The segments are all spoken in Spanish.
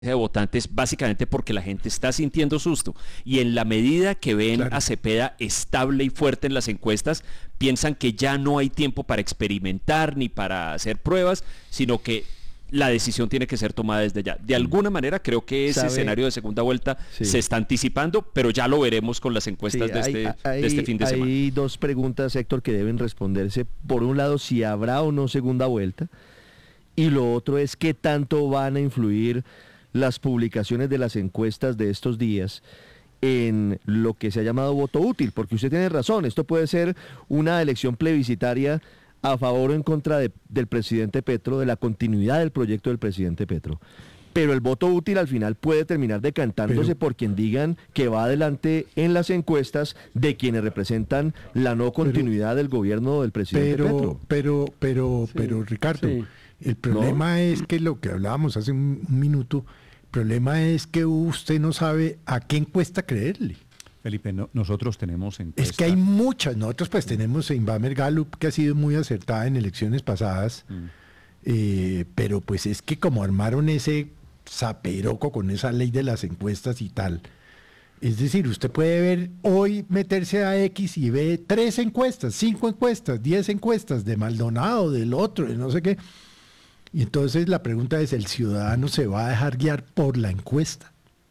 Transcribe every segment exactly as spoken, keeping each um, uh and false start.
de votantes básicamente porque la gente está sintiendo susto y en la medida que ven claro. a Cepeda estable y fuerte en las encuestas, piensan que ya no hay tiempo para experimentar ni para hacer pruebas, sino que la decisión tiene que ser tomada desde ya. De alguna manera creo que ese ¿Sabe? escenario de segunda vuelta sí. se está anticipando, pero ya lo veremos con las encuestas sí, de, hay, este, hay, de este fin de hay semana. Hay dos preguntas, Héctor, que deben responderse. Por un lado, si habrá o no segunda vuelta, y lo otro es qué tanto van a influir las publicaciones de las encuestas de estos días en lo que se ha llamado voto útil, porque usted tiene razón, esto puede ser una elección plebiscitaria a favor o en contra de, del presidente Petro, de la continuidad del proyecto del presidente Petro. Pero el voto útil al final puede terminar decantándose pero, por quien digan que va adelante en las encuestas de quienes representan la no continuidad pero, del gobierno del presidente pero, Petro. Pero, pero, sí, pero, Ricardo, sí. el problema ¿No? es que lo que hablábamos hace un, un minuto, el problema es que usted no sabe a qué encuesta creerle. Felipe, no, nosotros tenemos encuestas. Es que hay muchas, nosotros pues tenemos Inbamer Gallup, que ha sido muy acertada en elecciones pasadas, mm. eh, pero pues es que como armaron ese zaperoco con esa ley de las encuestas y tal, es decir, usted puede ver hoy meterse a X y ve tres encuestas, cinco encuestas, diez encuestas de Maldonado, del otro, de no sé qué, y entonces la pregunta es, ¿el ciudadano se va a dejar guiar por la encuesta?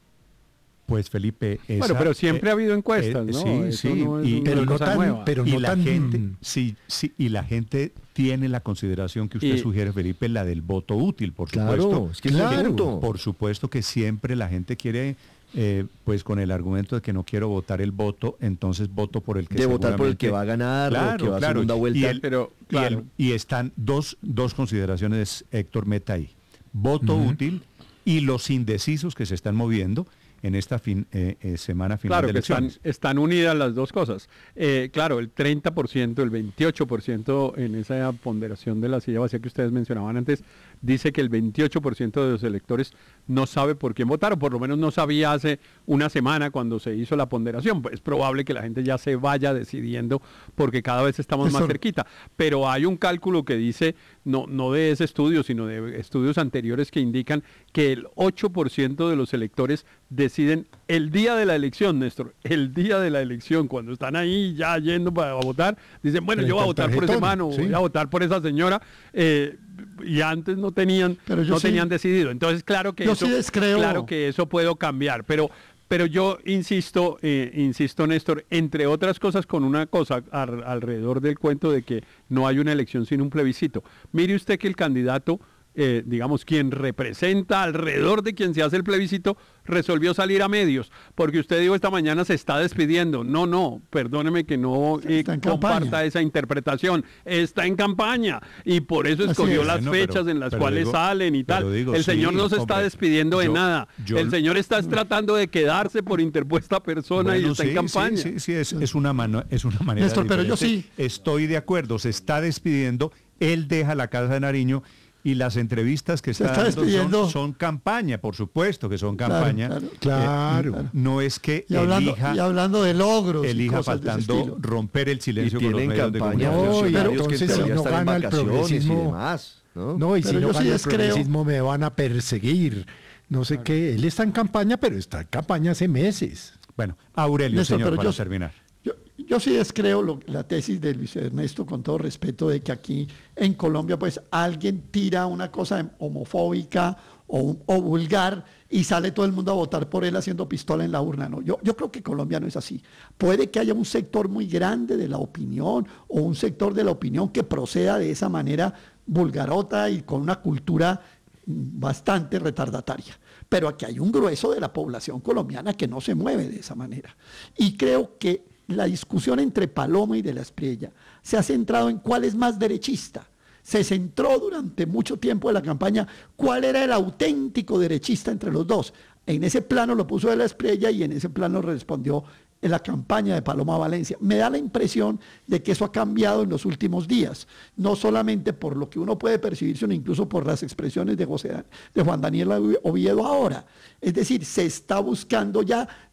Pues Felipe, esa, bueno, pero siempre eh, ha habido encuestas, eh, ¿no? Sí, Eso sí, no es y, una pero cosa no tan, nueva. Pero y no la tan, gente, sí, sí, y la gente tiene la consideración que usted y, sugiere, Felipe, la del voto útil, por claro, supuesto. Es que claro, claro. Por supuesto que siempre la gente quiere, eh, pues con el argumento de que no quiero votar el voto, entonces voto por el que de votar por el que va a ganar, claro, o que va claro. a segunda vuelta. Y, el, pero, y, claro. el, y están dos, dos consideraciones, Héctor, meta ahí. Voto uh-huh. útil y los indecisos que se están moviendo en esta fin, eh, eh, semana final claro de elecciones. Claro que están, están unidas las dos cosas. Eh, claro, el treinta por ciento, el veintiocho por ciento en esa ponderación de la silla vacía que ustedes mencionaban antes, dice que el veintiocho por ciento de los electores no sabe por quién votar, o por lo menos no sabía hace una semana cuando se hizo la ponderación. Pues es probable que la gente ya se vaya decidiendo porque cada vez estamos Eso. más cerquita. Pero hay un cálculo que dice, no, no de ese estudio, sino de estudios anteriores que indican que el ocho por ciento de los electores deciden el día de la elección, Néstor, el día de la elección, cuando están ahí ya yendo para votar, dicen, bueno, yo voy a votar tarjetón, por ese mano, sí. voy a votar por esa señora, eh, y antes no tenían, no sí, tenían decidido. Entonces, claro que, eso, sí claro que eso puede cambiar, pero, pero yo insisto, eh, insisto, Néstor, entre otras cosas, con una cosa ar, alrededor del cuento de que no hay una elección sin un plebiscito. Mire usted que el candidato, Eh, digamos, quien representa alrededor de quien se hace el plebiscito, resolvió salir a medios, porque usted dijo esta mañana se está despidiendo. No, no, perdóneme que no eh, comparta esa interpretación. Está en campaña y por eso escogió las bueno, fechas pero, en las cuales digo, salen y tal. Digo, el señor sí, no se hombre, está despidiendo yo, de nada. Yo, el señor está tratando de quedarse por interpuesta persona bueno, y está sí, en campaña. Sí, sí, sí es, es, una mano, es una manera Néstor, pero yo sí. Estoy de acuerdo, se está despidiendo, él deja la Casa de Nariño. Y las entrevistas que está, está dando son, son campaña, por supuesto que son campaña. Claro, claro, eh, claro. No es que y hablando, elija, y hablando de logros, elija faltando romper el silencio con los medios de comunicación. No, y pero, entonces si no gana el progresismo, y demás, ¿no? No, y pero si no gana sí el progresismo creo... me van a perseguir. No sé claro. qué. Él está en campaña, pero está en campaña hace meses. Bueno, Aurelio, Néstor, señor, para yo, terminar. Yo, yo sí descreo lo, la tesis de Luis Ernesto, con todo respeto, de que aquí en Colombia pues alguien tira una cosa homofóbica o, o vulgar y sale todo el mundo a votar por él haciendo pistola en la urna. No, yo, yo creo que Colombia no es así. Puede que haya un sector muy grande de la opinión o un sector de la opinión que proceda de esa manera vulgarota y con una cultura bastante retardataria. Pero aquí hay un grueso de la población colombiana que no se mueve de esa manera. Y creo que la discusión entre Paloma y de la Espriella se ha centrado en cuál es más derechista. Se centró durante mucho tiempo de la campaña cuál era el auténtico derechista entre los dos. En ese plano lo puso de la Espriella y en ese plano respondió en la campaña de Paloma Valencia. Me da la impresión de que eso ha cambiado en los últimos días, no solamente por lo que uno puede percibir, sino incluso por las expresiones de, José, de Juan Daniel Oviedo ahora. Es decir, se está buscando ya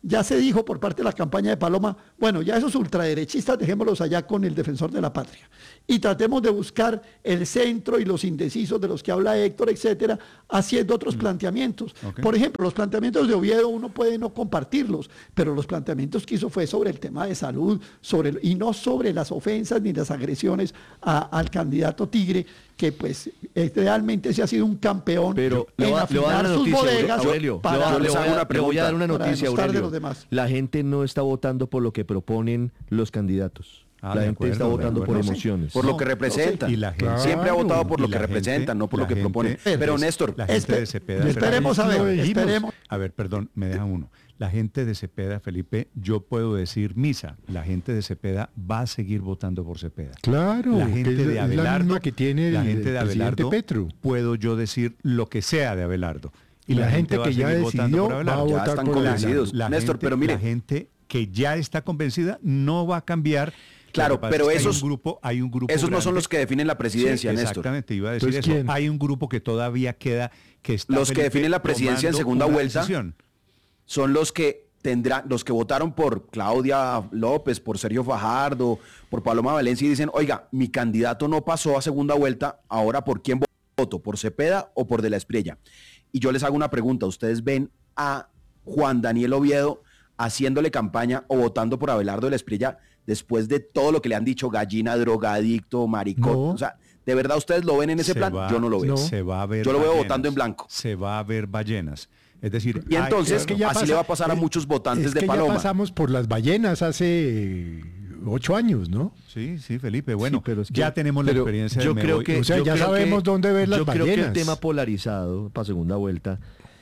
Ya se dijo por parte de la campaña de Paloma, bueno, ya esos ultraderechistas dejémoslos allá con el defensor de la patria. Y tratemos de buscar el centro y los indecisos de los que habla Héctor, etcétera, haciendo otros mm. planteamientos. Okay. Por ejemplo, los planteamientos de Oviedo uno puede no compartirlos, pero los planteamientos que hizo fue sobre el tema de salud, sobre el, y no sobre las ofensas ni las agresiones a, al candidato Tigre, que pues realmente se ha sido un campeón pero en va, afinar sus noticia, bodegas. Aurelio, para, yo le voy, a, le voy a dar una para noticia, denostar Aurelio. de los demás. La gente no está votando por lo que proponen los candidatos. Ah, la gente acuerdo, está votando por sí. emociones. Por lo que representan. Y la gente, claro. Siempre ha votado por lo que representan, no por lo que gente, proponen. Pero Néstor, la gente esper de Cepeda, esperemos a ver, esperemos. A ver, perdón, me deja uno. La gente de Cepeda, Felipe, yo puedo decir misa. La gente de Cepeda va a seguir votando por Cepeda. Claro, la gente que es de Abelardo, la misma que tiene el, la gente de Abelardo, Petro. Puedo yo decir lo que sea de Abelardo. Y la, la gente, gente que ya decidió va a votar ya están por convencidos. La, la Néstor, gente, pero mire, la gente que ya está convencida no va a cambiar. Claro, pero es esos, hay un grupo, hay un grupo esos grande. no son los que definen la presidencia, Sí, Néstor. Exactamente, iba a decir eso. ¿Quién? Hay un grupo que todavía queda, que está los que definen la presidencia en segunda vuelta decisión. Son los que tendrán, los que votaron por Claudia López, por Sergio Fajardo, por Paloma Valencia y dicen, oiga, mi candidato no pasó a segunda vuelta, ahora ¿por quién voto? ¿Por Cepeda o por De la Espriella? Y yo les hago una pregunta, ¿ustedes ven a Juan Daniel Oviedo haciéndole campaña o votando por Abelardo de la Espriella después de todo lo que le han dicho, gallina, drogadicto, maricón? No. O sea, ¿de verdad ustedes lo ven en ese se plan? Va, yo no lo veo. No. Se va a ver yo lo veo ballenas, votando en blanco. Se va a ver ballenas. Es decir, y entonces, que ya así pasa, le va a pasar a muchos votantes es de que Paloma. Ya pasamos por las ballenas hace ocho años, ¿no? Sí, sí, Felipe. Bueno, sí, pero es que, ya tenemos la experiencia yo de creo que, O sea, yo ya creo sabemos que, dónde ver las yo ballenas. Yo creo que el tema polarizado para segunda vuelta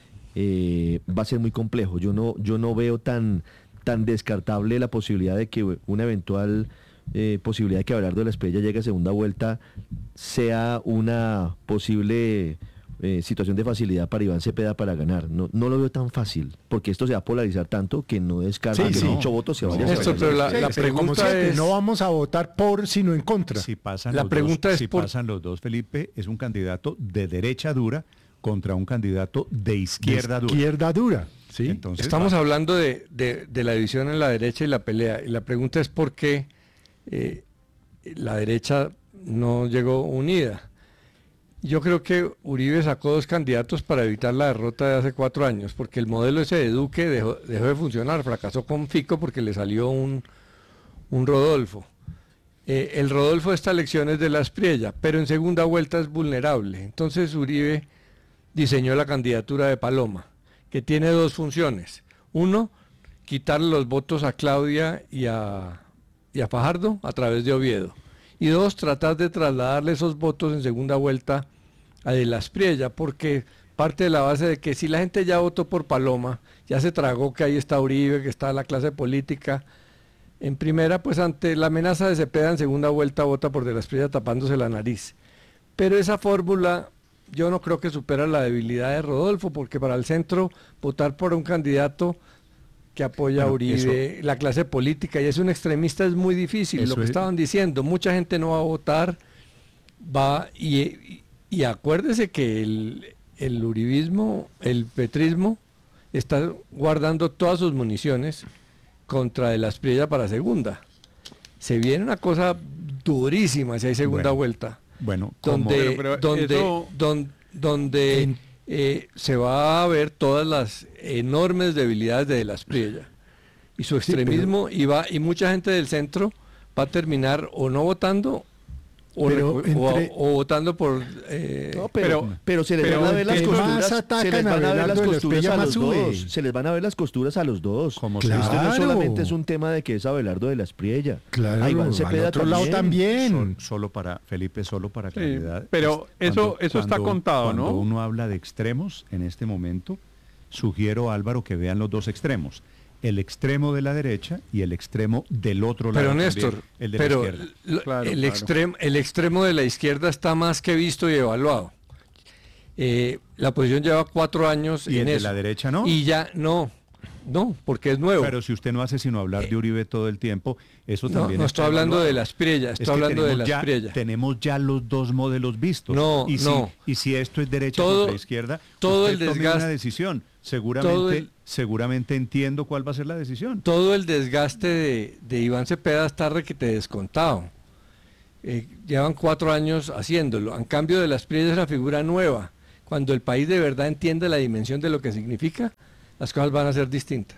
eh, va a ser muy complejo. Yo no, yo no veo tan, tan descartable la posibilidad de que una eventual eh, posibilidad de que Abelardo de la Espriella llegue a segunda vuelta sea una posible eh, situación de facilidad para Iván Cepeda para ganar. No, no lo veo tan fácil, porque esto se va a polarizar tanto que no descarta sí, que sí. mucho voto se vaya no, a esto, pero la, sí, la pregunta es... No vamos a votar por, sino en contra. Si pasan, la los, pregunta dos, es si por... pasan los dos, Felipe, es un candidato de derecha dura contra un candidato de izquierda de dura. Izquierda dura, sí. Entonces, Estamos va. hablando de, de, de la división en la derecha y la pelea. Y la pregunta es por qué eh, la derecha no llegó unida. Yo creo que Uribe sacó dos candidatos para evitar la derrota de hace cuatro años, porque el modelo ese de Duque dejó, dejó de funcionar, fracasó con Fico porque le salió un, un Rodolfo. Eh, el Rodolfo de esta elección es de la Espriella, pero en segunda vuelta es vulnerable. Entonces Uribe diseñó la candidatura de Paloma, que tiene dos funciones. Uno, quitarle los votos a Claudia y a, y a Fajardo a través de Oviedo. Y dos, tratar de trasladarle esos votos en segunda vuelta a De la Espriella, porque parte de la base de que si la gente ya votó por Paloma, ya se tragó que ahí está Uribe, que está la clase política, en primera, pues ante la amenaza de Cepeda en segunda vuelta vota por De la Espriella tapándose la nariz. Pero esa fórmula yo no creo que supera la debilidad de Rodolfo, porque para el centro votar por un candidato que apoya bueno, a Uribe, eso, la clase política, y es un extremista, es muy difícil. Lo que es... estaban diciendo, mucha gente no va a votar, va y, y, y acuérdese que el, el uribismo, el petrismo, está guardando todas sus municiones contra De la Espriella para segunda. Se viene una cosa durísima si hay segunda bueno, vuelta. Bueno, donde, pero, pero donde, eso... donde, donde en... eh, se va a ver todas las enormes debilidades de De la Espriella y su extremismo, sí, pero... y va y mucha gente del centro va a terminar o no votando o, pero entre... o, o votando por eh... no, pero, pero, pero se les pero van a ver las costuras, se les van a ver las costuras a los sube. dos, se les van a ver las costuras a los dos. Como claro. Esto no solamente es un tema de que es Abelardo de la Espriella. Claro, a Iván Cepeda al otro también. lado también. Solo, solo para Felipe, solo para claridad. Sí, pero es, eso cuando, eso está cuando, contado, cuando ¿no? Cuando uno habla de extremos en este momento, sugiero, Álvaro, que vean los dos extremos. El extremo de la derecha y el extremo del otro lado. Pero Néstor, también, el de pero la izquierda. Lo, claro, el, claro. Extremo, el extremo de la izquierda está más que visto y evaluado. Eh, la oposición lleva cuatro años y en el eso. de la derecha no. Y ya no. No, porque es nuevo. Pero si usted no hace sino hablar de Uribe todo el tiempo, eso no, también no está estoy hablando evaluado. de las Asprilla, estoy Es que hablando de las ya, Asprilla. Tenemos ya los dos modelos vistos. No, y si, no. Y si esto es derecha Todo- contra izquierda, todo usted el tome desgaste- una decisión. Seguramente, todo el- seguramente entiendo cuál va a ser la decisión. Todo el desgaste de, de Iván Cepeda está requete descontado. Eh, llevan cuatro años haciéndolo. En cambio de las Asprilla es una figura nueva. Cuando el país de verdad entiende la dimensión de lo que significa, las cosas van a ser distintas.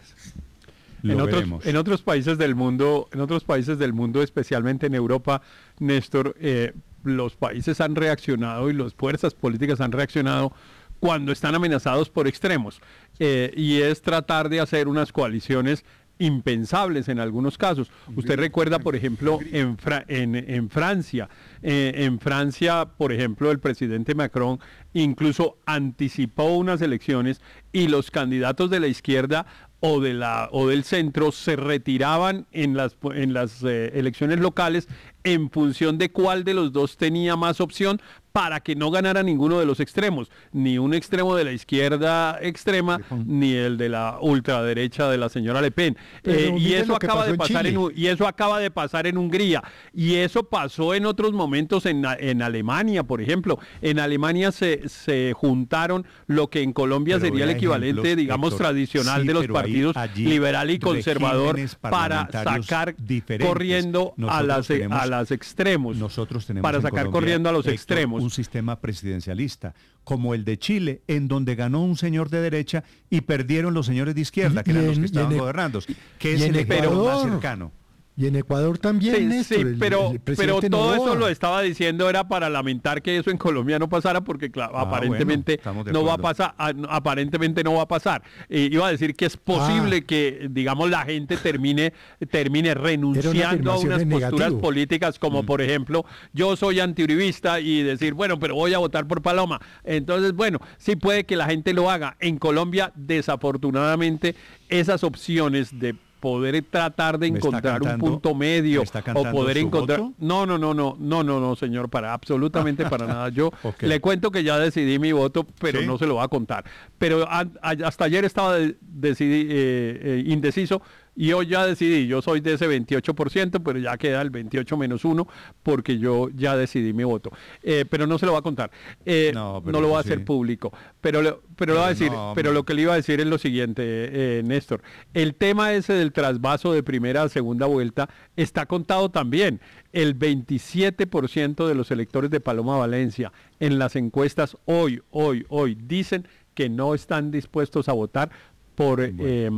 Lo en otros, veremos. en otros países del mundo, en otros países del mundo, especialmente en Europa, Néstor, eh, los países han reaccionado y las fuerzas políticas han reaccionado cuando están amenazados por extremos. Eh, y es tratar de hacer unas coaliciones impensables en algunos casos. Usted recuerda, por ejemplo, en, Fra- en, en Francia, eh, en Francia, por ejemplo, el presidente Macron incluso anticipó unas elecciones y los candidatos de la izquierda o de la o del centro se retiraban en las en las eh, elecciones locales en función de cuál de los dos tenía más opción para que no ganara ninguno de los extremos, ni un extremo de la izquierda extrema, ni el de la ultraderecha de la señora Le Pen. Pero Eh, y mire eso lo que acaba pasó de en pasar en, Chile. U- y eso acaba de pasar en Hungría, y eso pasó en otros momentos en, a- en Alemania, por ejemplo. En Alemania se, se juntaron lo que en Colombia Pero sería el vea equivalente, ejemplos, digamos, Héctor. tradicional Sí, de los pero hay partidos allí liberal y conservador regímenes para parlamentarios sacar diferentes. corriendo a Nosotros las, tenemos- a las extremos. Nosotros tenemos para en sacar Colombia, corriendo a los Héctor, extremos. un sistema presidencialista como el de Chile, en donde ganó un señor de derecha y perdieron los señores de izquierda, que Y eran en- los y que en estaban E- gobernando, que y es en el ejemplo más Ecuador. cercano. Y en Ecuador también, Sí, Néstor, sí, el- pero, el pero presidente todo Noboa. eso lo estaba diciendo era para lamentar que eso en Colombia no pasara, porque claro, Ah, aparentemente bueno, estamos de no va a acuerdo. pasar, ah, no, aparentemente no va a pasar. Eh, iba a decir que es posible Ah. que, digamos, la gente termine, termine renunciando a afirmación unas en posturas negativo. políticas, como por ejemplo, yo soy antiuribista y decir, bueno, pero voy a votar por Paloma. Entonces, bueno, sí puede que la gente lo haga. En Colombia, desafortunadamente, esas opciones de poder tratar de ¿Me está encontrar un cantando- punto medio me está o cantando poder su encontrar voto? no no no no no no no señor, para absolutamente para nada. Yo Ok. le cuento que ya decidí mi voto, pero ¿Sí? no se lo voy a contar. Pero a- a- hasta ayer estaba de- decidí, eh, eh, indeciso, y hoy ya decidí. Yo soy de ese veintiocho por ciento, pero ya queda el veintiocho menos uno, porque yo ya decidí mi voto. Eh, pero no se lo voy a contar. Eh, No, no, pero lo voy a eso hacer sí. público. Pero, le- pero, le voy a Pero decir, no, pero hombre. lo que le iba a decir es lo siguiente, eh, Néstor. El tema ese del trasvaso de primera a segunda vuelta está contado también. El veintisiete por ciento de los electores de Paloma Valencia en las encuestas hoy, hoy, hoy dicen que no están dispuestos a votar por, eh,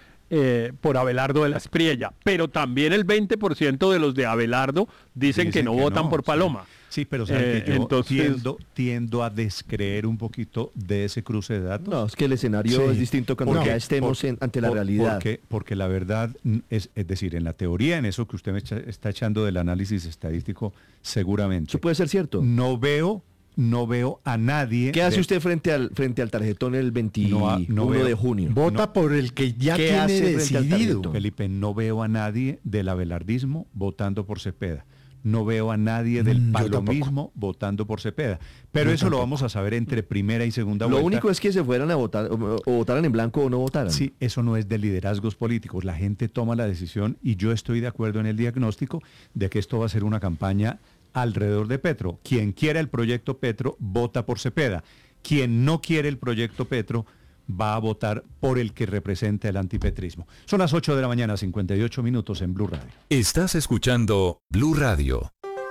eh, por Abelardo de la Espriella. Pero también el veinte por ciento de los de Abelardo dicen, que no votan por sí. Paloma. Sí, pero ¿sabe Eh, que yo entonces- tiendo, tiendo a descreer un poquito de ese cruce de datos? No, es que el escenario Sí. es distinto cuando Porque- ya estemos por- en- ante la por- realidad. Porque, porque la verdad mm, es, es decir, en la teoría, en eso que usted me echa- está echando del análisis estadístico, seguramente. Eso puede ser cierto. No veo, no veo a nadie. ¿Qué hace de- usted frente al frente al tarjetón el veintiuno No ha- no veo. de junio? Vota No. por el que ya ¿Qué tiene hace frente al decidido. tarjetón? Felipe, no veo a nadie del abelardismo votando por Cepeda. No veo a nadie del Mm, yo tampoco. palomismo votando por Cepeda. Pero Yo eso lo tampoco. vamos a saber entre primera y segunda Lo vuelta. único es que se fueran a votar o, o votaran en blanco o no votaran. Sí, eso no es de liderazgos políticos. La gente toma la decisión y yo estoy de acuerdo en el diagnóstico de que esto va a ser una campaña alrededor de Petro. Quien quiera el proyecto Petro vota por Cepeda. Quien no quiere el proyecto Petro va a votar por el que representa el antipetrismo. Son las ocho de la mañana, cincuenta y ocho minutos en Blue Radio. Estás escuchando Blue Radio.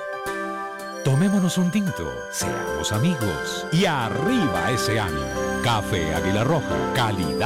Tomémonos un tinto, seamos amigos y arriba ese ánimo. Café Águila Roja, calidad.